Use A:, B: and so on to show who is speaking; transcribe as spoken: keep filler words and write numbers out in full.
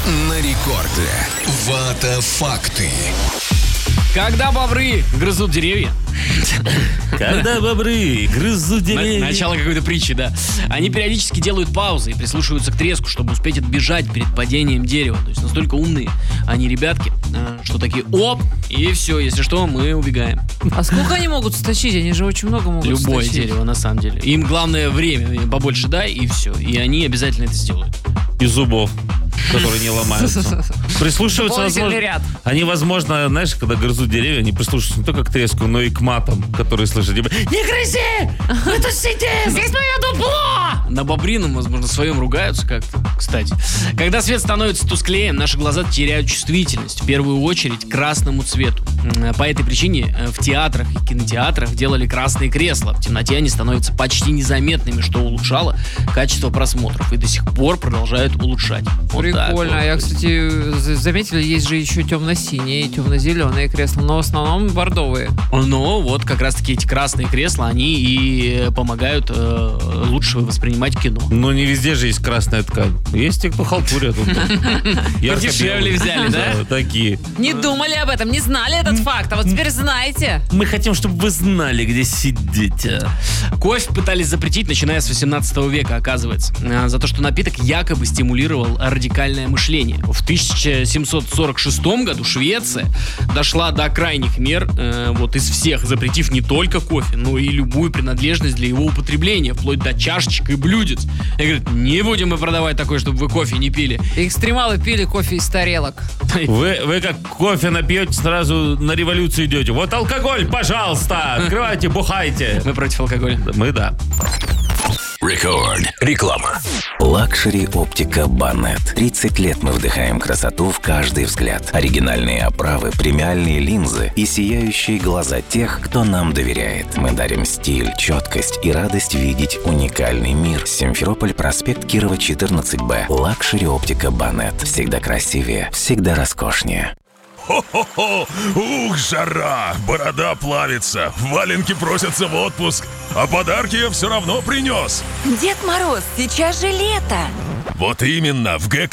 A: на рекорде. Вата факты.
B: Когда бобры грызут деревья.
C: Когда бобры грызут деревья.
B: Начало какой-то притчи, да. Они периодически делают паузы и прислушиваются к треску, чтобы успеть отбежать перед падением дерева. То есть настолько умные они, ребятки, что такие оп, и все, если что, мы убегаем.
D: А сколько они могут стащить? Они же очень много могут
B: Любое
D: стащить.
B: дерево, на самом деле. Им главное время побольше дай, и все. И они обязательно это сделают.
C: И зубов, которые не ломаются. Прислушиваются, возможно,
D: ряд.
C: они, возможно, знаешь, когда грызут деревья, они прислушиваются не только к треску, но и к матам, которые слышат. Типа, не грызи! Мы тут сидим! Здесь мое дупло!
B: На бобрином, возможно, своем ругаются как-то, кстати. Когда свет становится тусклее, наши глаза теряют чувствительность. В первую очередь к красному цвету. По этой причине в театрах и кинотеатрах делали красные кресла. В темноте они становятся почти незаметными, что улучшало качество просмотров. И до сих пор продолжают улучшать. Вот
D: Прикольно.
B: так вот.
D: Я, кстати, за- заметил, есть же еще темно-синие и темно-зеленые кресла, но в основном бордовые.
B: Но вот как раз-таки эти красные кресла, они и помогают э, лучше воспринимать кино.
C: Но не везде же есть красная ткань. Есть те, кто халтурят.
B: Подешевле взяли, да?
C: Такие.
D: Не думали об этом, не знали этот факт, а вот теперь знаете.
C: Мы хотим, чтобы вы знали, где сидите.
B: Кофе пытались запретить, начиная с восемнадцатого века, оказывается, э, за то, что напиток якобы стимулировал радикальное мышление. В тысяча семьсот сорок шестом году Швеция дошла до крайних мер, э, вот из всех, запретив не только кофе, но и любую принадлежность для его употребления, вплоть до чашечек и блюдец. И говорят, не будем мы продавать такое, чтобы вы кофе не пили.
D: Экстремалы пили кофе из тарелок.
C: Вы, вы как кофе напьете, сразу на революцию идете. Вот алкоголь, пожалуйста, открывайте, бухайте.
B: Мы против алкоголя.
C: Мы да.
A: Рекорд. Реклама.
E: Лакшери оптика Банет. тридцать лет мы вдыхаем красоту в каждый взгляд. Оригинальные оправы, премиальные линзы и сияющие глаза тех, кто нам доверяет. Мы дарим стиль, четкость и радость видеть уникальный мир. Симферополь, проспект Кирова, четырнадцать Б. Лакшери оптика Банет. Всегда красивее, всегда роскошнее.
F: Хо-хо-хо! Ух, жара! Борода плавится, валенки просятся в отпуск, а подарки я все равно принес.
G: Дед Мороз, сейчас же лето.
F: Вот именно, в ГК